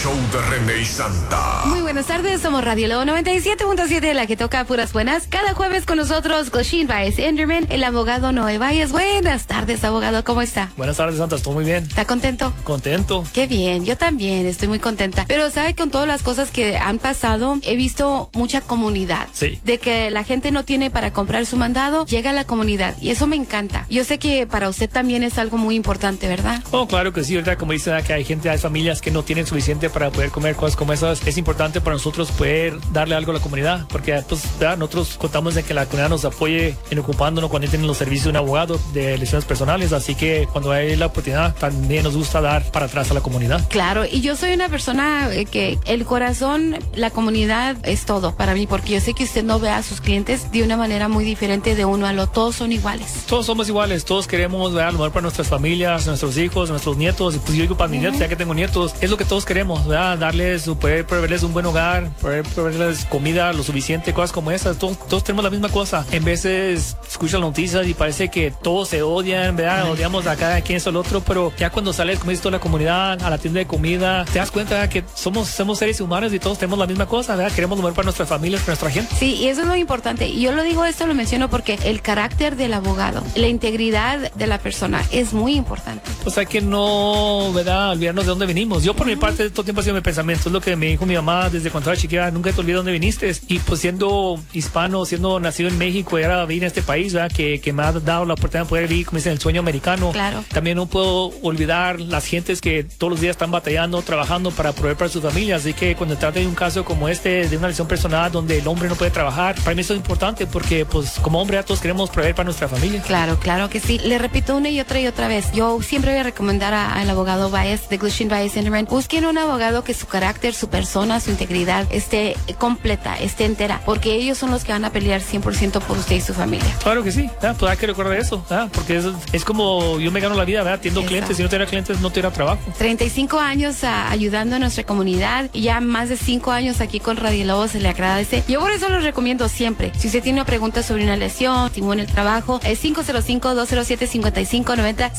show de René y Santa. Muy buenas tardes, somos Radio Lobo 97.7, la que toca puras buenas. Cada jueves con nosotros, Goshin Baez Enderman, el abogado Noé Valles. Buenas tardes, abogado, ¿cómo está? Buenas tardes, Santa, estoy muy bien. ¿Está contento? Contento. Qué bien, yo también estoy muy contenta. Pero sabe, con todas las cosas que han pasado, he visto mucha comunidad. Sí. De que la gente no tiene para comprar su mandado, llega a la comunidad. Y eso me encanta. Yo sé que para usted también es algo muy importante, ¿verdad? Oh, claro que sí, ¿verdad? Como dice, que hay gente, hay familias que no tienen suficiente para poder comer cosas como esas. Es importante para nosotros poder darle algo a la comunidad, porque pues, ¿verdad? Nosotros contamos de que la comunidad nos apoye en ocupándonos cuando tienen los servicios de un abogado de lesiones personales, así que cuando hay la oportunidad también nos gusta dar para atrás a la comunidad. Claro, y yo soy una persona que el corazón, la comunidad es todo para mí, porque yo sé que usted no ve a sus clientes de una manera muy diferente de uno a lo, todos son iguales. Todos somos iguales, todos queremos dar lo mejor para nuestras familias, nuestros hijos, nuestros nietos, y pues yo digo para mis nietos, ya que tengo nietos, es lo que todos queremos, ¿verdad? Poder proveerles un buen hogar, poder proveerles comida lo suficiente, cosas como esas. Todos tenemos la misma cosa. En veces escuchan noticias y parece que todos se odian, ¿verdad? Odiamos a cada quien es el otro, pero ya cuando sales, como dices, toda la comunidad a la tienda de comida, te das cuenta, ¿verdad? Que somos seres humanos y todos tenemos la misma cosa, ¿verdad? Queremos lo mejor para nuestras familias, para nuestra gente. Sí, y eso es lo importante. Y yo lo digo, esto lo menciono porque el carácter del abogado, la integridad de la persona es muy importante. Pues hay que no, ¿verdad? Olvidarnos de dónde venimos. Yo por mi parte todo el tiempo ha sido mi pensamiento, es lo que me dijo mi mamá desde cuando era chiquita, nunca te olvides dónde viniste. Y pues siendo hispano, siendo nacido en México y ahora vivir en este país, ¿verdad? Que me ha dado la oportunidad de poder vivir, como dicen, el sueño americano. Claro. También no puedo olvidar las gentes que todos los días están batallando, trabajando para proveer para sus familias. Así que cuando trata de un caso como este, de una lesión personal donde el hombre no puede trabajar, para mí eso es importante porque pues como hombre todos queremos proveer para nuestra familia. Claro, claro que sí. Le repito una y otra vez. Yo siempre voy a recomendar al abogado Baez de Goshin Baez Enderman. Busquen un abogado que su carácter, su persona, su integridad esté completa, esté entera, porque ellos son los que van a pelear 100% por usted y su familia. Claro que sí, ¿verdad? Pues hay que recordar eso, ¿verdad? Porque es como yo me gano la vida, ¿verdad? Atiendo clientes, si no tuviera clientes no tuviera trabajo. 35 años ayudando a nuestra comunidad y ya más de 5 años aquí con Radio Lobo, se le agradece. Yo por eso los recomiendo siempre. Si usted tiene una pregunta sobre una lesión, si en el trabajo, es 505-207-5590,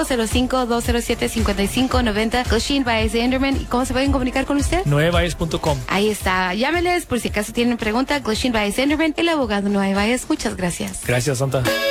505-207-5590, Goshin Baez Enderman. ¿Y cómo se pueden comunicar con usted? noebaez.com. Ahí está, llámeles por si acaso tienen pregunta. Goshin Baez Enderman, el abogado Noé Valles. Muchas gracias. Gracias, Santa.